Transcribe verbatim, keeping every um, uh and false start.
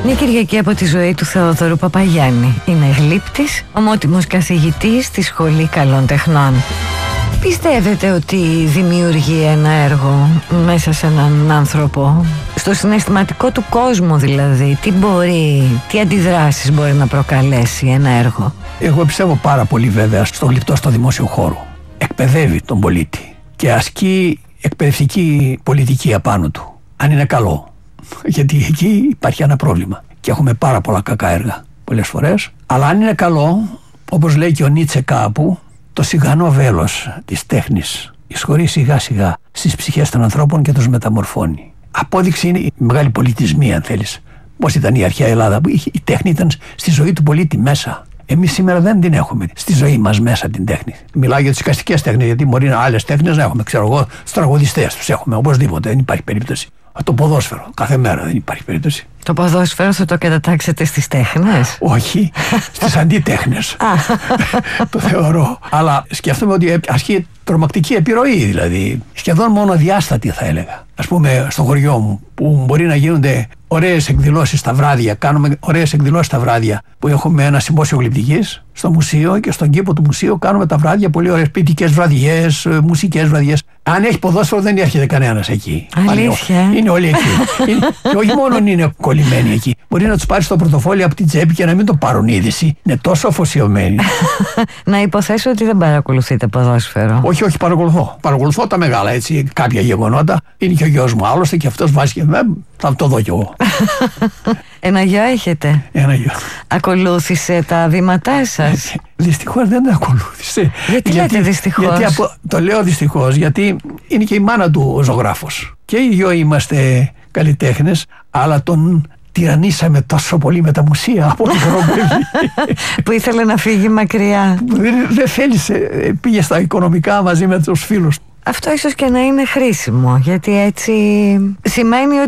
Μια Κυριακή από τη ζωή του Θεόδωρου Παπαγιάννη. Είναι γλύπτης, ομότιμος καθηγητής στη Σχολή Καλών Τεχνών. Πιστεύετε ότι δημιουργεί ένα έργο μέσα σε έναν άνθρωπο, στο συναισθηματικό του κόσμο δηλαδή? Τι μπορεί, τι αντιδράσεις μπορεί να προκαλέσει ένα έργο? Εγώ πιστεύω πάρα πολύ βέβαια στο γλυπτό στο δημόσιο χώρο. Εκπαιδεύει τον πολίτη και ασκεί εκπαιδευτική πολιτική απάνω του. Αν είναι καλό. Γιατί εκεί υπάρχει ένα πρόβλημα. Και έχουμε πάρα πολλά κακά έργα πολλές φορές. Αλλά αν είναι καλό, όπως λέει και ο Νίτσε κάπου, το σιγανό βέλος της τέχνης εισχωρεί σιγά σιγά στις ψυχές των ανθρώπων και τους μεταμορφώνει. Απόδειξη είναι η μεγάλη πολιτισμοί, αν θέλεις. Πώς ήταν η αρχαία Ελλάδα, που η τέχνη ήταν στη ζωή του πολίτη μέσα. Εμείς σήμερα δεν την έχουμε στη ζωή μας μέσα την τέχνη. Μιλάω για τις εικαστικές τέχνες, γιατί μπορεί να άλλες τέχνες να έχουμε. Ξέρω εγώ, τους τραγουδιστές τους έχουμε οπωσδήποτε, δεν υπάρχει περίπτωση. Το ποδόσφαιρο, κάθε μέρα δεν υπάρχει περίπτωση. Το ποδόσφαιρο θα το κατατάξετε στις τέχνες? Όχι, στις αντιτέχνες. Το θεωρώ. Αλλά σκέφτομαι ότι ασκεί τρομακτική επιρροή, δηλαδή. Σχεδόν μόνο διάστατη θα έλεγα. Ας πούμε στο χωριό μου, που μπορεί να γίνονται ωραίες εκδηλώσεις τα βράδια, κάνουμε ωραίες εκδηλώσεις τα βράδια, που έχουμε ένα συμπόσιο γλυπτικής στο μουσείο, και στον κήπο του μουσείου κάνουμε τα βράδια πολύ ωραίες ποιητικές βραδιές, μουσικές βραδιές. Αν έχει ποδόσφαιρο δεν έρχεται κανένας εκεί. Αλήθεια? Είναι όλοι εκεί. είναι, και όχι μόνο είναι κολλημένοι εκεί. Μπορεί να τους πάρει το πορτοφόλι από την τσέπη και να μην το πάρουν είδηση. Είναι τόσο αφοσιωμένοι. Να υποθέσω ότι δεν παρακολουθείτε ποδόσφαιρο. Όχι, όχι, παρακολουθώ. Παρακολουθώ τα μεγάλα, έτσι, κάποια γεγονότα. Είναι και ο γιος μου άλλωστε και αυτός βάζει και θα το δω κι εγώ. Ένα γιο έχετε? Ένα γιο. Ακολούθησε τα βήματά σας? Δυστυχώς δεν τα ακολούθησε. Γιατί, γιατί λέτε δυστυχώς? Γιατί απο... Το λέω δυστυχώς γιατί είναι και η μάνα του ο ζωγράφος. Και οι δυο είμαστε καλλιτέχνες, αλλά τον τυραννίσαμε τόσο πολύ με τα μουσεία από το μικρό παιδί. Που ήθελε να φύγει μακριά. Δεν, δεν θέλησε, πήγε στα οικονομικά μαζί με τους φίλους. Αυτό ίσως και να είναι χρήσιμο, γιατί έτσι σημαίνει